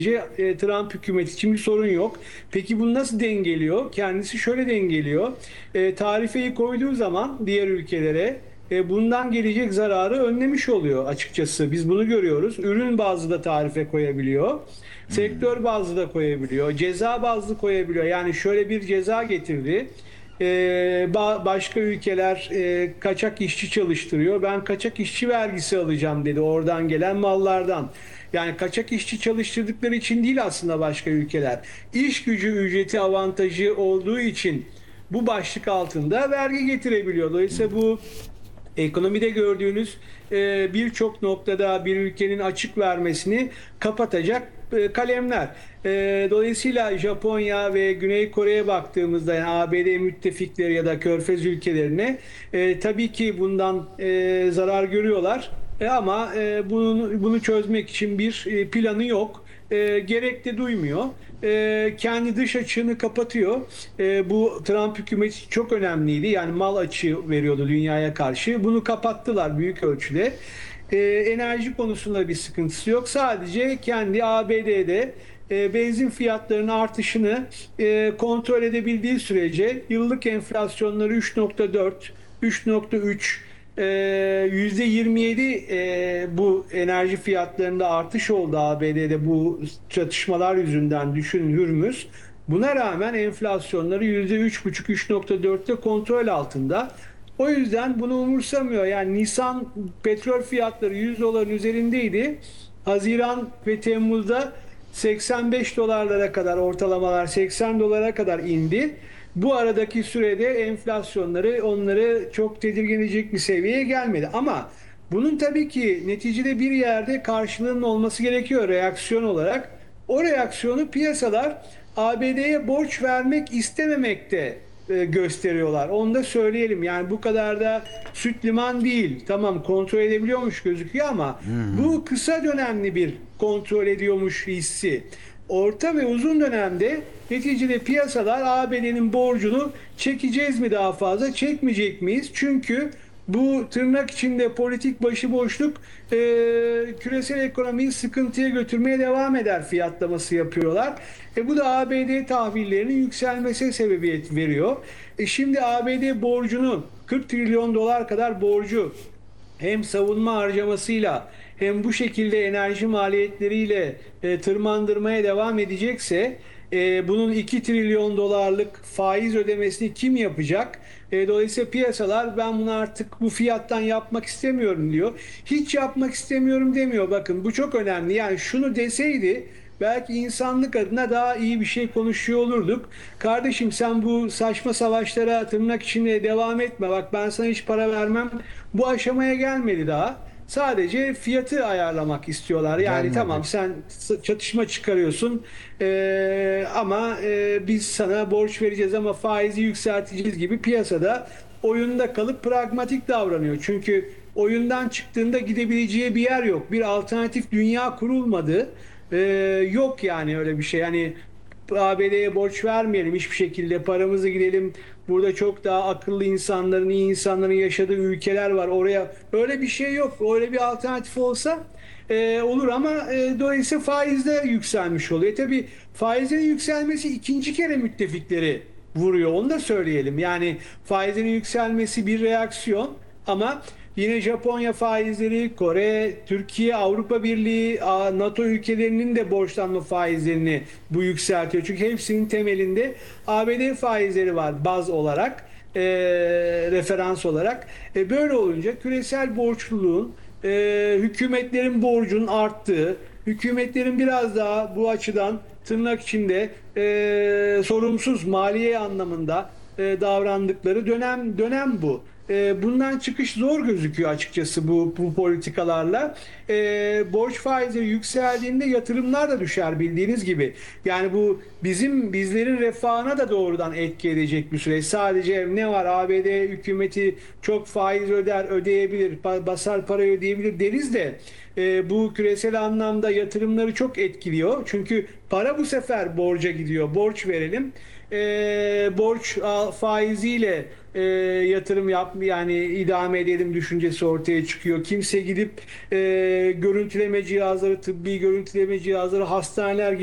Trump hükümeti için bir sorun yok. Peki bunu nasıl dengeliyor? Kendisi şöyle dengeliyor. Tarifeyi koyduğu zaman diğer ülkelere bundan gelecek zararı önlemiş oluyor açıkçası. Biz bunu görüyoruz. Ürün bazlı da tarife koyabiliyor. Sektör bazlı da koyabiliyor. Ceza bazlı koyabiliyor. Yani şöyle bir ceza getirdi. Başka ülkeler kaçak işçi çalıştırıyor. Ben kaçak işçi vergisi alacağım dedi oradan gelen mallardan. Yani kaçak işçi çalıştırdıkları için değil aslında başka ülkeler. İş gücü ücreti avantajı olduğu için bu başlık altında vergi getirebiliyor. Dolayısıyla bu ekonomide gördüğünüz birçok noktada bir ülkenin açık vermesini kapatacak kalemler. Dolayısıyla Japonya ve Güney Kore'ye baktığımızda yani ABD müttefikleri ya da Körfez ülkelerine tabii ki bundan zarar görüyorlar. Ama bunu çözmek için bir planı yok. Gerek de duymuyor. Kendi dış açığını kapatıyor. Bu Trump hükümeti çok önemliydi. Yani mal açığı veriyordu dünyaya karşı. Bunu kapattılar büyük ölçüde. Enerji konusunda bir sıkıntısı yok. Sadece kendi ABD'de benzin fiyatlarının artışını kontrol edebildiği sürece yıllık enflasyonları 3,4, 3,3, %27 bu enerji fiyatlarında artış oldu ABD'de bu çatışmalar yüzünden düşün Hürmüz. Buna rağmen enflasyonları %3,5-3,4'te kontrol altında. O yüzden bunu umursamıyor. Yani Nisan petrol fiyatları 100 doların üzerindeydi. Haziran ve Temmuz'da 85 dolarlara kadar ortalamalar 80 dolara kadar indi. Bu aradaki sürede enflasyonları onları çok tedirgin edecek bir seviyeye gelmedi. Ama bunun tabii ki neticede bir yerde karşılığının olması gerekiyor reaksiyon olarak. O reaksiyonu piyasalar ABD'ye borç vermek istememekte gösteriyorlar. Onu da söyleyelim. Yani bu kadar da süt liman değil. Tamam kontrol edebiliyormuş gözüküyor ama bu kısa dönemli bir kontrol ediyormuş hissi. Orta ve uzun dönemde neticede piyasalar ABD'nin borcunu çekeceğiz mi daha fazla, çekmeyecek miyiz? Çünkü bu tırnak içinde politik başıboşluk küresel ekonomiyi sıkıntıya götürmeye devam eder fiyatlaması yapıyorlar. Bu da ABD tahvillerinin yükselmesine sebebiyet veriyor. Şimdi ABD borcunu 40 trilyon dolar kadar borcu hem savunma harcamasıyla hem bu şekilde enerji maliyetleriyle tırmandırmaya devam edecekse bunun 2 trilyon dolarlık faiz ödemesini kim yapacak? Dolayısıyla piyasalar ben bunu artık bu fiyattan yapmak istemiyorum diyor. Hiç yapmak istemiyorum demiyor. Bakın bu çok önemli. Yani şunu deseydi belki insanlık adına daha iyi bir şey konuşuyor olurduk. Kardeşim sen bu saçma savaşlara tırnak içinde devam etme. Bak ben sana hiç para vermem. Bu aşamaya gelmedi daha. Sadece fiyatı ayarlamak istiyorlar. Yani Gelmedi. tamam sen çatışma çıkarıyorsun ama biz sana borç vereceğiz ama faizi yükselteceğiz gibi piyasada oyunda kalıp pragmatik davranıyor. Çünkü oyundan çıktığında gidebileceği bir yer yok. Bir alternatif dünya kurulmadı. Ee, Yok yani öyle bir şey. Yani ABD'ye borç vermeyelim hiçbir şekilde paramızı gidelim. Burada çok daha akıllı insanların, iyi insanların yaşadığı ülkeler var. Oraya öyle bir şey yok. Öyle bir alternatif olsa olur ama dolayısıyla faizler yükselmiş oluyor. Tabii faizlerin yükselmesi ikinci kere müttefikleri vuruyor. Onu da söyleyelim. Yani faizlerin yükselmesi bir reaksiyon ama yine Japonya faizleri, Kore, Türkiye, Avrupa Birliği, NATO ülkelerinin de borçlanma faizlerini bu yükseltiyor. Çünkü hepsinin temelinde ABD faizleri var baz olarak, referans olarak. Böyle olunca küresel borçluluğun, hükümetlerin borcunun arttığı, hükümetlerin biraz daha bu açıdan tırnak içinde sorumsuz maliye anlamında davrandıkları dönem bu. Bundan çıkış zor gözüküyor açıkçası bu politikalarla. Borç faizleri yükseldiğinde yatırımlar da düşer bildiğiniz gibi. Yani bu bizlerin refahına da doğrudan etki edecek bir süreç. Sadece ne var ABD hükümeti çok faiz ödeyebilir, basar parayı ödeyebilir deriz de bu küresel anlamda yatırımları çok etkiliyor. Çünkü para bu sefer borca gidiyor. Borç verelim. Borç faiziyle yatırım yani idame edelim düşüncesi ortaya çıkıyor. Kimse gidip görüntüleme cihazları, tıbbi görüntüleme cihazları, hastaneler